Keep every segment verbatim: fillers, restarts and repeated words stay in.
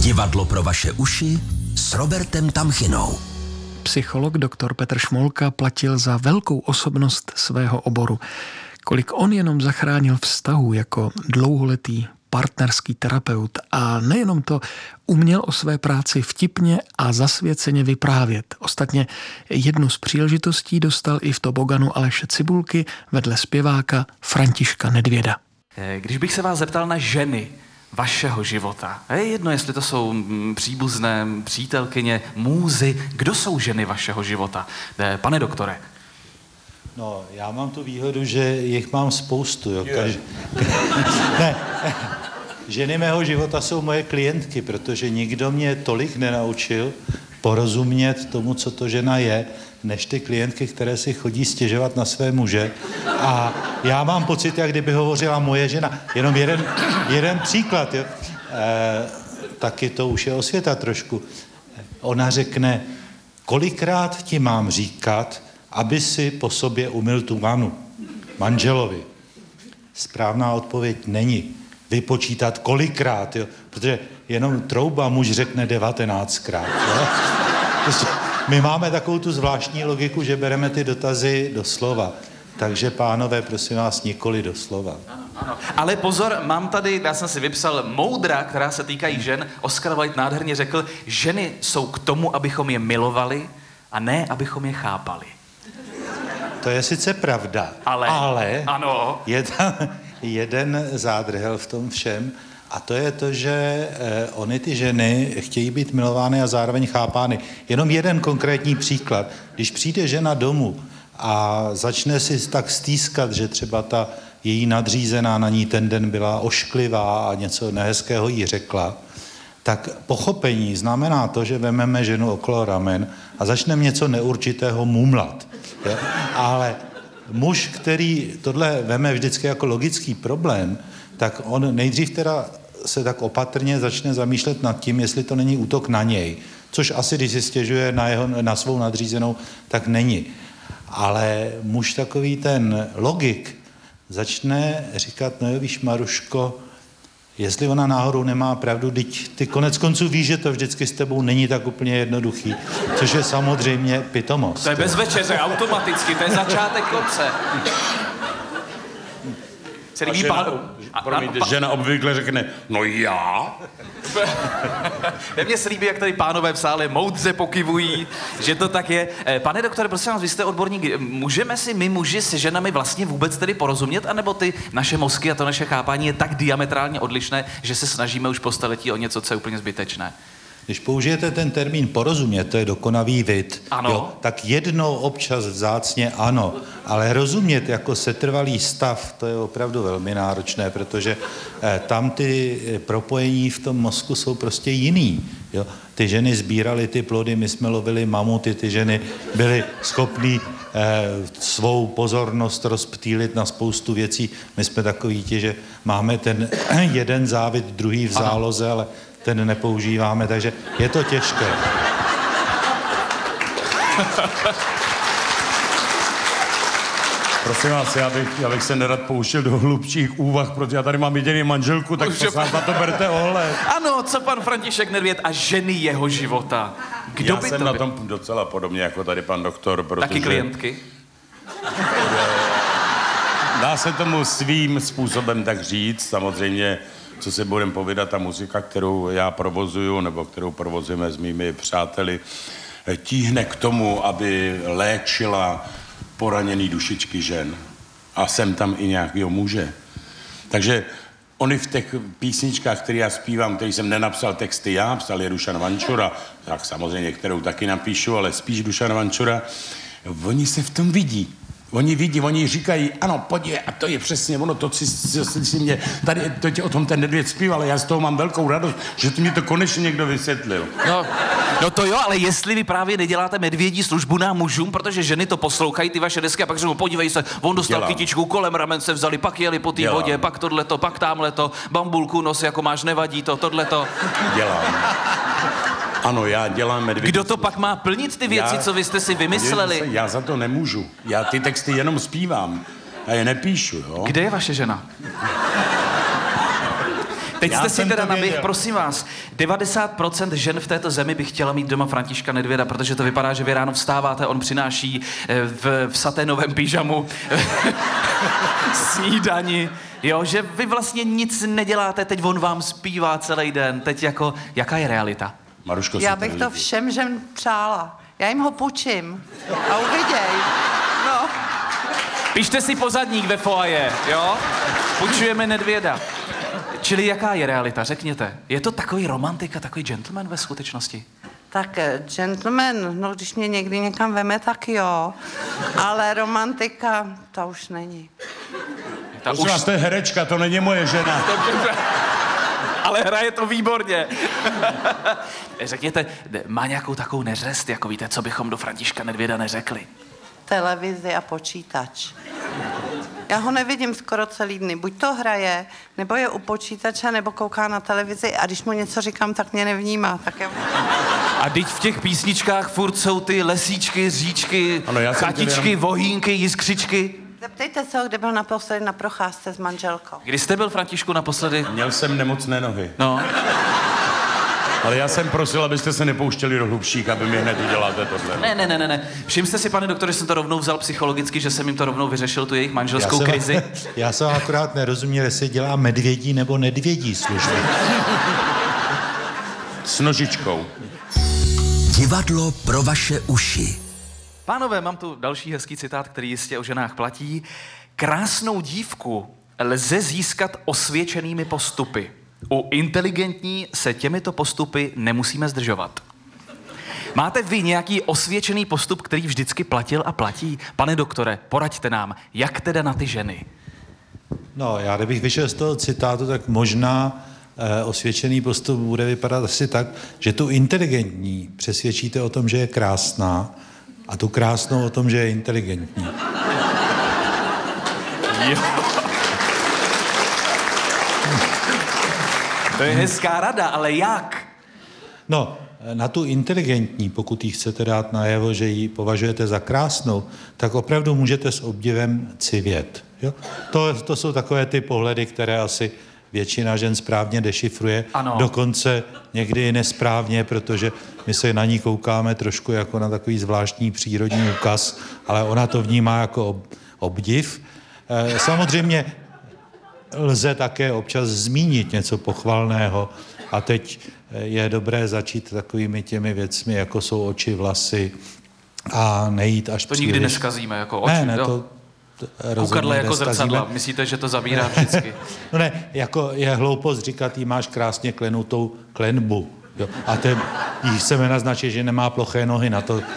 Divadlo pro vaše uši s Robertem Tamchinou. Psycholog doktor Petr Šmolka platil za velkou osobnost svého oboru. Kolik on jenom zachránil vztahů jako dlouholetý partnerský terapeut a nejenom to, uměl o své práci vtipně a zasvěceně vyprávět. Ostatně jednu z příležitostí dostal i v toboganu Aleše Cibulky vedle zpěváka Františka Nedvěda. Když bych se vás zeptal na ženy vašeho života, je jedno, jestli to jsou příbuzné, přítelkyně, můzy, kdo jsou ženy vašeho života? Pane doktore. No, já mám tu výhodu, že jich mám spoustu. Jo. Kaž... ne, ženy mého života jsou moje klientky, protože nikdo mě tolik nenaučil porozumět tomu, co to žena je, než ty klientky, které si chodí stěžovat na své muže. A já mám pocit, jak kdyby hovořila moje žena. Jenom jeden, jeden příklad. Jo. E, taky to už je osvěta trošku. Ona řekne, kolikrát ti mám říkat, aby si po sobě umyl tu vanu manželovi. Správná odpověď není vypočítat kolikrát, jo? Protože jenom trouba muž řekne devatenáctkrát. Jo? Prostě my máme takovou tu zvláštní logiku, že bereme ty dotazy do slova. Takže pánové, prosím vás, nikoli do slova. Ano, ano. Ale pozor, mám tady, já jsem si vypsal moudra, která se týkají žen. Oscar Wilde nádherně řekl, ženy jsou k tomu, abychom je milovali a ne, abychom je chápali. To je sice pravda, ale, ale ano. je tam jeden zádrhel v tom všem a to je to, že eh, ony ty ženy chtějí být milovány a zároveň chápány. Jenom jeden konkrétní příklad. Když přijde žena domů a začne si tak stýskat, že třeba ta její nadřízená na ní ten den byla ošklivá a něco nehezkého jí řekla, tak pochopení znamená to, že vememe ženu okolo ramen a začneme něco neurčitého mumlat. Jo? Ale muž, který tohle veme vždycky jako logický problém, tak on nejdřív teda se tak opatrně začne zamýšlet nad tím, jestli to není útok na něj. Což asi, když si stěžuje na, jeho, na svou nadřízenou, tak není. Ale muž takový ten logik začne říkat, no jo, víš, Maruško, jestli ona náhodou nemá pravdu, teď ty konec konců víš, že to vždycky s tebou není tak úplně jednoduchý, což je samozřejmě pitomost. To je bez večeře, automaticky, to je začátek konce. Se líbí žena, pánu. Promiňte, žena obvykle řekne, no já? Mně se líbí, jak tady pánové v sále moudře pokyvují, že to tak je. Pane doktore, prosím vás, vy jste odborník. Můžeme si my muži se ženami vlastně vůbec tedy porozumět, anebo ty naše mozky a to naše chápání je tak diametrálně odlišné, že se snažíme už po staletí o něco, co je úplně zbytečné? Když použijete ten termín porozumět, to je dokonavý vid, jo, tak jednou občas vzácně ano, ale rozumět jako setrvalý stav, to je opravdu velmi náročné, protože eh, tam ty propojení v tom mozku jsou prostě jiný. Jo. Ty ženy sbíraly ty plody, my jsme lovili mamuty, ty ženy byly schopný eh, svou pozornost rozptýlit na spoustu věcí. My jsme takoví ti, že máme ten jeden závit, druhý v záloze, ale ten nepoužíváme, takže je to těžké. Prosím vás, já bych, já bych se nerad pouštěl do hlubších úvah, protože já tady mám jediný manželku, tak prosím vás, na to berte ohled. Ano, co pan František Nedvěd a ženy jeho života? Kdo já by jsem to na by... tom docela podobně jako tady pan doktor, protože... Taky klientky? Dá se tomu svým způsobem tak říct, samozřejmě, co se budeme povídat, ta muzika, kterou já provozuju, nebo kterou provozujeme s mými přáteli, tíhne k tomu, aby léčila poraněný dušičky žen. A jsem tam i nějakýho muže. Takže oni v těch písničkách, které já zpívám, který jsem nenapsal texty já, psal je Dušan Vančura, tak samozřejmě, kterou taky napíšu, ale spíš Dušan Vančura, oni se v tom vidí. Oni vidí, oni říkají, ano, podívej, a to je přesně ono, to si, si, si mě, tady to tě o tom ten Nedvěd zpíval, já z toho mám velkou radost, že ty mi to konečně někdo vysvětlil. No, no to jo, ale jestli vy právě neděláte medvědí službu nám mužům, protože ženy to poslouchají, ty vaše desky, a pak řeknou, podívej se, on dostal Dělám. kytičku, kolem ramen se vzali, pak jeli po té vodě, pak tohleto, pak támhleto, bambulku nos, jako máš, nevadí to, tohleto. Dělám. Ano, já dělám medvědí. Kdo to pak má plnit ty věci, já, co vy jste si vymysleli? Já za to nemůžu. Já ty texty jenom zpívám. Já je nepíšu, jo? Kde je vaše žena? Teď Já jste si jsem teda to naběh, věděl. prosím vás, devadesát procent žen v této zemi by chtěla mít doma Františka Nedvěda, protože to vypadá, že vy ráno vstáváte, on přináší eh, v, v saténovém pyžamu snídani, jo, že vy vlastně nic neděláte, teď on vám zpívá celý den, teď jako, jaká je realita? Maruško, Já si bych to to líbí. všem žen přála. Já jim ho půjčím. A uviděj. No. Pište si pozadník ve foaje, jo? Půjčujeme Nedvěda. Čili jaká je realita, řekněte. Je to takový romantik a takový gentleman ve skutečnosti? Tak eh, gentleman, no když mě někdy někam veme, tak jo. Ale romantika, to už není. Ta Prosím vás, to je herečka, to není moje žena. Ale hraje to výborně. Řekněte, má nějakou takovou neřest, jako víte, co bychom do Františka Nedvěda neřekli? Televizi a počítač. Já ho nevidím skoro celý dny. Buď to hraje, nebo je u počítače, nebo kouká na televizi a když mu něco říkám, tak mě nevnímá. Tak já... A teď v těch písničkách furt jsou ty lesíčky, říčky, Ano, já jsem chatičky, chtěl vohýnky, jiskřičky. Zeptejte se ho, kde byl naposledy na procházce s manželkou. Kdy jste byl, Františku, naposledy? Měl jsem nemocné nohy. No. Ale já jsem prosil, abyste se nepouštěli do hlubších, aby mi hned uděláte tohle. Ne, ne, ne, ne, ne. Všim jste si, pane doktore, že jsem to rovnou vzal psychologicky, že jsem jim to rovnou vyřešil, tu jejich manželskou jsem, krizi. já jsem akorát nerozuměl, jestli dělá medvědí nebo nedvědí služby. S nožičkou. Divadlo pro vaše uši. Pánové, mám tu další hezký citát, který jistě o ženách platí. Krásnou dívku lze získat osvědčenými postupy. U inteligentní se těmito postupy nemusíme zdržovat. Máte vy nějaký osvědčený postup, který vždycky platil a platí? Pane doktore, poraďte nám, jak teda na ty ženy? No, já kdybych vyšel z toho citátu, tak možná eh, osvědčený postup bude vypadat asi tak, že tu inteligentní přesvědčíte o tom, že je krásná a tu krásnou o tom, že je inteligentní. Jo. To je hezká rada, ale jak? No, na tu inteligentní, pokud jí chcete dát najevo, že ji považujete za krásnou, tak opravdu můžete s obdivem civět. Jo? To, to jsou takové ty pohledy, které asi většina žen správně dešifruje. Ano. Dokonce někdy i nesprávně, protože my se na ní koukáme trošku jako na takový zvláštní přírodní úkaz, ale ona to vnímá jako ob, obdiv. E, samozřejmě lze také občas zmínit něco pochvalného a teď je dobré začít takovými těmi věcmi, jako jsou oči, vlasy a nejít až To příliš. nikdy neskazíme, jako oči. Ne, ne, jo. to, to rozhodně Kukadle jako neskazíme. zrcadla. Myslíte, že to zavírá vždycky? No ne, jako je hloupost říkat, jí máš krásně klenutou klenbu. Jo? A ten, jí chceme naznačit, že nemá ploché nohy na to.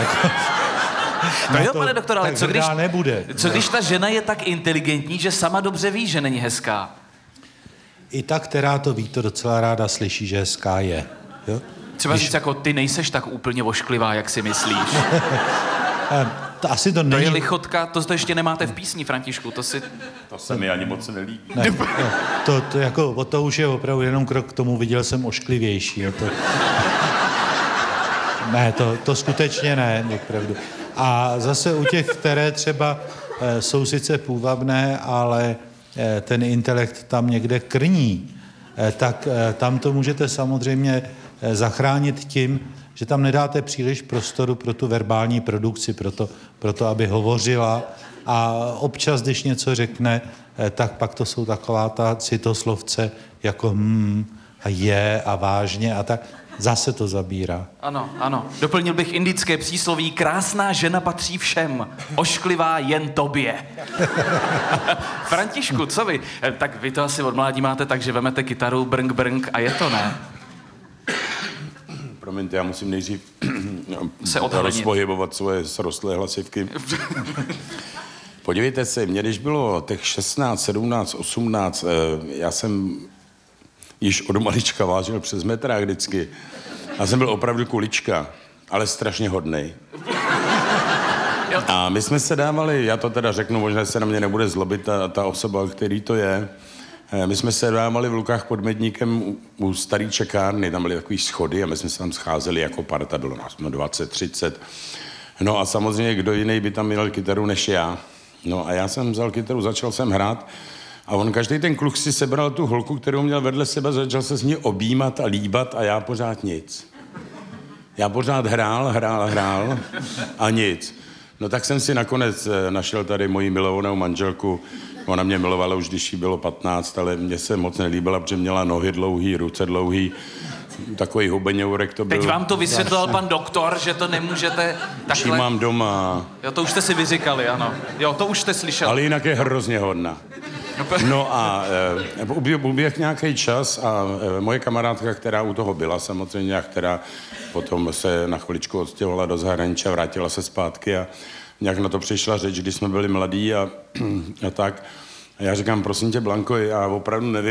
No jo, to pane doktor, ale tak co když, hrdá nebude. co když ta žena je tak inteligentní, že sama dobře ví, že není hezká? I ta, která to ví, to docela ráda slyší, že hezká je. Jo? Třeba říct jako, ty nejseš tak úplně vošklivá, jak si myslíš. To asi to To není... je lichotka, to, to ještě nemáte v písni, Františku, to si... To se mi ani moc nelíbí. Ne, ne, to, to, jako, o to už je opravdu jenom krok k tomu, viděl jsem ošklivější. Jo, to... Ne, to, to skutečně ne, opravdu. A zase u těch, které třeba e, jsou sice půvabné, ale e, ten intelekt tam někde krní, e, tak e, tam to můžete samozřejmě e, zachránit tím, že tam nedáte příliš prostoru pro tu verbální produkci, pro to, pro to aby hovořila. A občas, když něco řekne, e, tak pak to jsou taková ta citoslovce jako hm, a je a vážně a tak. Zase to zabírá. Ano, ano. Doplnil bych indické přísloví, krásná žena patří všem, ošklivá jen tobě. Františku, co vy? Eh, Tak vy to asi od mládí máte tak, že vemete kytaru, brnk, brnk a je to, ne? Promiňte, já musím nejdřív Se odhlednit. rozpohybovat svoje srostlé hlasivky. Podívejte se, mě když bylo těch šestnáct, sedmnáct, osmnáct, já jsem již od malička vážil přes metrák vždycky. Já jsem byl opravdu kulička, ale strašně hodnej. A my jsme se dávali, já to teda řeknu, možná se na mě nebude zlobit ta, ta osoba, který to je. My jsme se dávali v Lukách pod Medníkem u, u starý čekárny, tam byly takový schody a my jsme se tam scházeli jako parta, bylo nás dvacet, třicet. No a samozřejmě kdo jiný by tam měl kytaru než já. No a já jsem vzal kytaru, začal jsem hrát. A on každý ten kluk si sebral tu holku, kterou měl vedle sebe, začal se s ní objímat a líbat a já pořád nic. Já pořád hrál, hrál, hrál a nic. No tak jsem si nakonec našel tady moji milovanou manželku. Ona mě milovala už, když jí bylo patnáct, ale mně se moc nelíbila, protože měla nohy dlouhý, ruce dlouhý. Takový hubeňourek to byl. Teď vám to vysvětloval pan doktor, že to nemůžete takhle... Či mám doma. Jo, to už jste si vyříkali, ano. Jo, to už jste slyšel. Ale jinak je hrozně hodná. No a e, uběh nějaký čas a e, moje kamarádka, která u toho byla samozřejmě a která potom se na chviličku odstěhovala do zahraničí a vrátila se zpátky a nějak na to přišla řeč, když jsme byli mladí a, a tak. A já říkám, prosím tě, Blanko, já opravdu nevím,